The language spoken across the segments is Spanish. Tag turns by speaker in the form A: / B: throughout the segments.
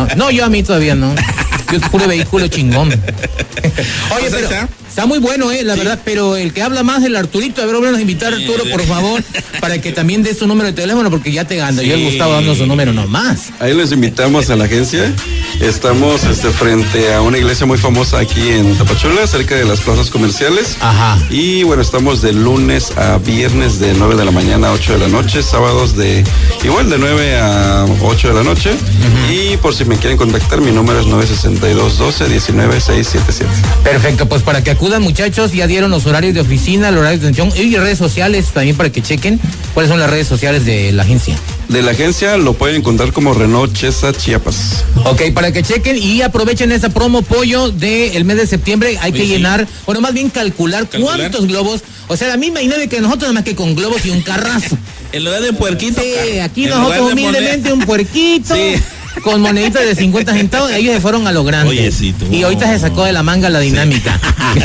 A: No, yo a mí todavía no. Yo es puro vehículo chingón. Oye, pero está muy bueno, la verdad, pero el que habla más del Arturito, a ver, vamos a invitar a Arturo, por favor, para que también dé su número de teléfono, porque ya te anda. Yo el Gustavo dando su número nomás.
B: Ahí les invitamos a la agencia. Estamos frente a una iglesia muy famosa aquí en Tapachula, cerca de las plazas comerciales.
A: Ajá.
B: Y bueno, estamos de lunes a viernes de 9 de la mañana a 8 de la noche, sábados de 9 a 8 de la noche. Y por si me quieren contactar, mi número es 962-12-19-677.
A: Perfecto, pues para que acudan, muchachos, ya dieron los horarios de oficina, el horario de atención y redes sociales también para que chequen cuáles son las redes sociales de la agencia.
B: De la agencia lo pueden encontrar como Renault Chesa Chiapas.
A: Ok, para que chequen y aprovechen esta promo pollo del mes de septiembre. Hay que llenar, bueno, más bien calcular cuántos globos. O sea, a mí imagínate que nosotros nada más que con globos y un carrazo.
C: En lugar de puerquito.
A: Sí, aquí nosotros humildemente un puerquito. Sí. Con moneditas de 50 centavos, ellos se fueron a lo grande.
C: Oye, sí, tú.
A: Y ahorita se sacó de la manga la dinámica.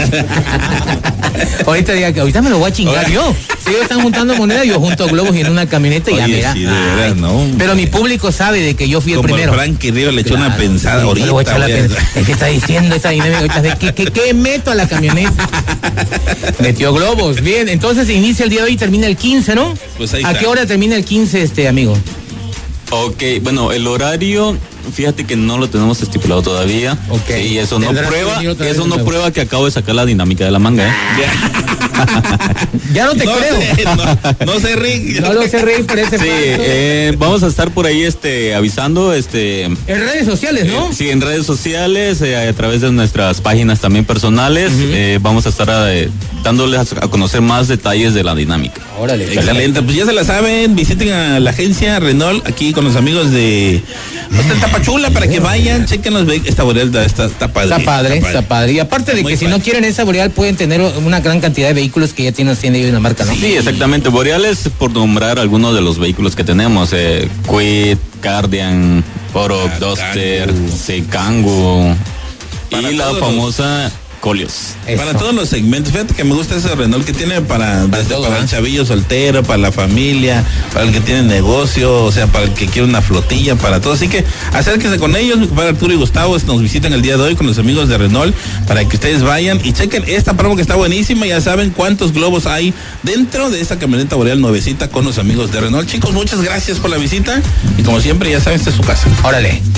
A: Ahorita diga que ahorita me lo voy a chingar yo. Si ellos están juntando monedas, yo junto globos y en una camioneta y ya mira.
C: Sí, de verdad, no.
A: Pero mi público sabe de que yo fui el primero.
C: Como Frankie Río le echó una pensada ahorita.
A: Le voy a echar ¿Qué está diciendo esa dinámica? ¿Qué meto a la camioneta? Metió globos. Bien, entonces inicia el día de hoy y termina el 15, ¿no?
C: Pues ahí
A: ¿A
C: está.
A: qué hora termina el 15, amigo?
D: Ok, bueno, el horario, fíjate que no lo tenemos estipulado todavía.
A: Ok.
D: Y eso no prueba que acabo de sacar la dinámica de la manga,
A: Ya no te creo.
C: No sé, Rick.
A: No lo sé, Rick, por ese
D: Sí, vamos a estar por ahí avisando.
A: En redes sociales, ¿no?
D: Sí, en redes sociales, a través de nuestras páginas también personales. Vamos a estar dándoles a conocer más detalles de la dinámica.
A: Órale.
C: Excelente, pues ya se la saben, visiten a la agencia Renault aquí con los amigos de Tapachula para que vayan, chequen los vehículos. Esta boreal está padre.
A: Está padre. Y aparte de que si no quieren esa boreal, pueden tener una gran cantidad de vehículos que ya tiene ellos una marca, ¿no?
D: Sí, exactamente. Boreales, por nombrar algunos de los vehículos que tenemos, Kwid, Guardian, Oro, Duster, Kangoo y la famosa Colios.
C: Para todos los segmentos, fíjate que me gusta ese Renault que tiene para el chavillo soltero, para la familia, para el que tiene negocio, o sea, para el que quiere una flotilla, para todo. Así que acérquense con ellos, mi compadre Arturo y Gustavo nos visitan el día de hoy con los amigos de Renault para que ustedes vayan y chequen esta promo que está buenísima. Ya saben cuántos globos hay dentro de esta camioneta boreal nuevecita con los amigos de Renault. Chicos, muchas gracias por la visita y como siempre, ya saben, esta es su casa.
A: Órale.